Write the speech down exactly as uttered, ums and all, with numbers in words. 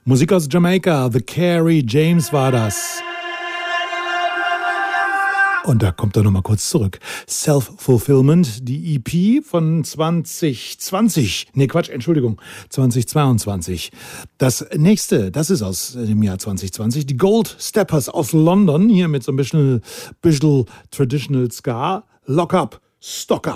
Musik aus Jamaika, The Carey James war das. Und da kommt er nochmal kurz zurück. Self-Fulfillment, die E P von zwanzig zwanzig. Nee, Quatsch, Entschuldigung, zwanzig zweiundzwanzig. Das nächste, das ist aus dem Jahr zwanzig zwanzig. Die Gold Steppers aus London, hier mit so ein bisschen, bisschen Traditional Ska. Lock Up, Stock Up.